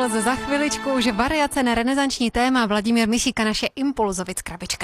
Impuls. Za chviličku už variace na renesanční téma. Vladimír Mišíka, naše Impulzovic krabička.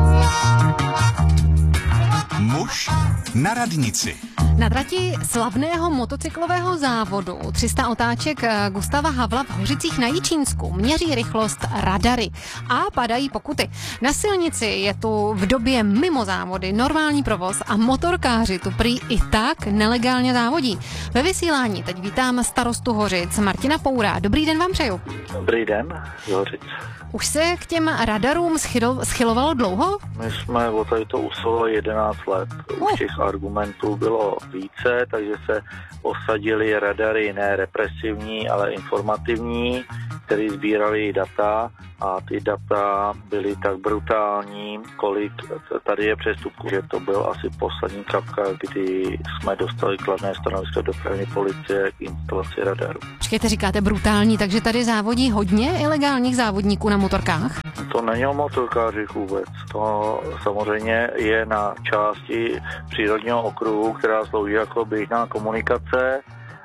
Muž na radnici. Na trati slavného motocyklového závodu 300 otáček Gustava Havla v Hořicích na Jičínsku měří rychlost radary a padají pokuty. Na silnici je tu v době mimo závody normální provoz a motorkáři tu prý i tak nelegálně závodí. Ve vysílání teď vítám starostu Hořic Martina Poura. Dobrý den vám přeju. Dobrý den, Hořic. Už se k těm radarům schylovalo dlouho? My jsme o tady to usilovali 11 let. Už těch argumentů bylo více, takže se osadily radary ne represivní, ale informativní, které sbíraly data a ty data byly tak brutální, kolik tady je přestupků, že to byl asi poslední kapka, kdy jsme dostali kladné stanovisko dopravní policie k instalaci radaru. Počkejte, říkáte brutální, takže tady závodí hodně ilegálních závodníků na motorkách? To není o motorkářích vůbec. To samozřejmě je na části přírodního okruhu, která slouží jako běžná komunikace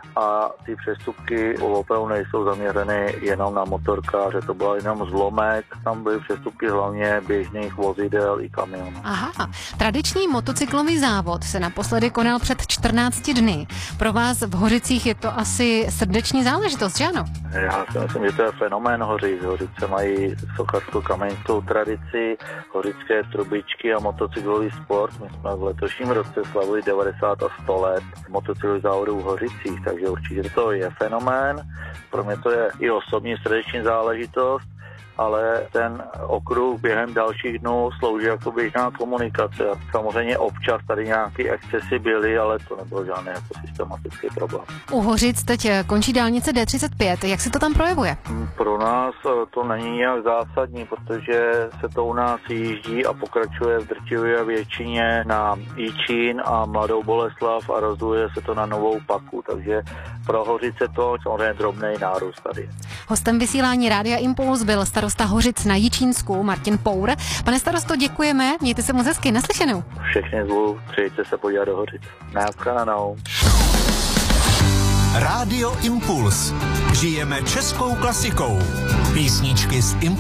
a ty přestupky opravdu nejsou zaměřeny jenom na motorkáře, to byla jenom zlomek, tam byly přestupky hlavně běžných vozidel i kamionů. Aha, tradiční motocyklový závod se naposledy konal před 14 dny. Pro vás v Hořicích je to asi srdeční záležitost, že ano? Já si myslím, že to je fenomén Hořic. Hořice mají sochařskou kamenskou tradici, hořické trubičky a motocyklový sport. My jsme v letošním roce slavili 90 a 100 let motocyklových závodů v Hořicích, takže určitě to je fenomén. Pro mě to je i osobní srdeční záležitost, ale ten okruh během dalších dnů slouží jako běžná komunikace. Samozřejmě občas tady nějaké excesy byly, ale to nebylo žádný jako systematický problém. U Hořic teď končí dálnice D35. Jak se to tam projevuje? Pro nás to není nějak zásadní, protože se to u nás jíždí a pokračuje v drtivé většině na Jičín a Mladou Boleslav a rozduje se to na Novou Paku, takže pro Hořice to samozřejmě drobný nárůst tady. Hostem vysílání Rádia Impuls byl starosta Hořic na Jičínsku Martin Pour. Pane starosto, děkujeme, mějte se moc hezky, naslyšenou. Všechny zvu, přijďte se podívat do Hořic. Nashledanou. Rádio Impuls. Žijeme českou klasikou. Písničky z Impuls.